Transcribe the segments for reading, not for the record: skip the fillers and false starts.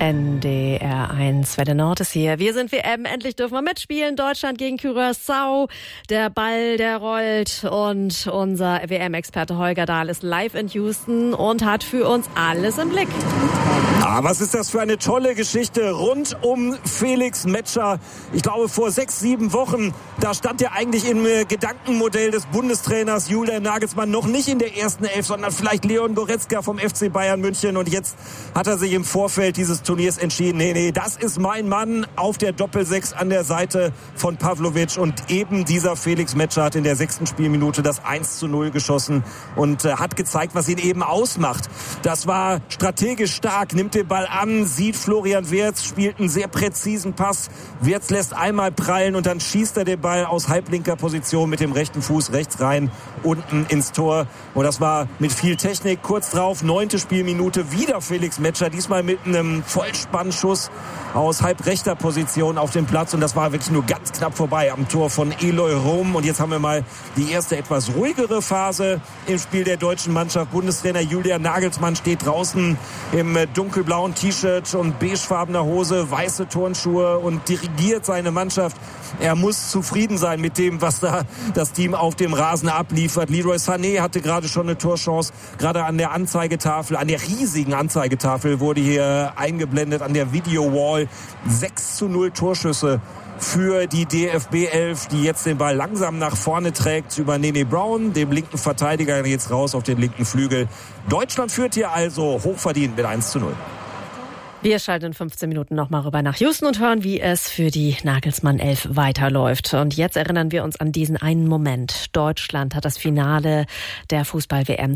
NDR1, Welle Nord ist hier. Wir sind WM, endlich dürfen wir mitspielen. Deutschland gegen Curaçao. Der Ball, der rollt. Und unser WM-Experte Holger Dahl ist live in Houston und hat für uns alles im Blick. Was ist das für eine tolle Geschichte rund um Felix Metscher. Ich glaube, vor 6-7 Wochen, da stand er eigentlich im Gedankenmodell des Bundestrainers Julian Nagelsmann noch nicht in der ersten Elf, sondern vielleicht Leon Goretzka vom FC Bayern München. Und jetzt hat er sich im Vorfeld dieses Turniers entschieden, nee, das ist mein Mann auf der Doppel-6 an der Seite von Pavlovic. Und eben dieser Felix Metscher hat in der 6. Spielminute das 1:0 geschossen und hat gezeigt, was ihn eben ausmacht. Das war strategisch stark, nimmt den Ball an, sieht Florian Wirtz, spielt einen sehr präzisen Pass. Wirtz lässt einmal prallen und dann schießt er den Ball aus halblinker Position mit dem rechten Fuß rechts rein, unten ins Tor. Und das war mit viel Technik. Kurz drauf, 9. Spielminute, wieder Felix Metscher, diesmal mit einem Vollspannschuss aus halbrechter Position auf dem Platz. Und das war wirklich nur ganz knapp vorbei am Tor von Eloy Rom. Und jetzt haben wir mal die erste etwas ruhigere Phase im Spiel der deutschen Mannschaft. Bundestrainer Julian Nagelsmann steht draußen im dunkelblauen T-Shirt und beigefarbener Hose, weiße Turnschuhe und dirigiert seine Mannschaft. Er muss zufrieden sein mit dem, was da das Team auf dem Rasen abliefert. Leroy Sané hatte gerade schon eine Torchance. Gerade an der Anzeigetafel, an der riesigen Anzeigetafel wurde hier eingeblendet, an der Video-Wall. 6:0 Torschüsse für die DFB 11, die jetzt den Ball langsam nach vorne trägt über Nene Brown, dem linken Verteidiger, jetzt raus auf den linken Flügel. Deutschland führt hier also hochverdient mit 1:0. Wir schalten in 15 Minuten nochmal rüber nach Houston und hören, wie es für die Nagelsmann 11 weiterläuft. Und jetzt erinnern wir uns an diesen einen Moment. Deutschland hat das Finale der Fußball-WM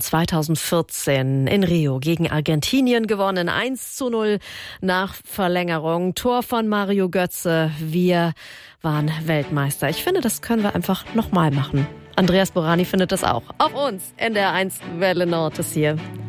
2014 in Rio gegen Argentinien gewonnen. 1:0 nach Verlängerung. Tor von Mario Götze. Wir waren Weltmeister. Ich finde, das können wir einfach nochmal machen. Andreas Borani findet das auch. Auf uns in der 1 Welle Nord ist hier.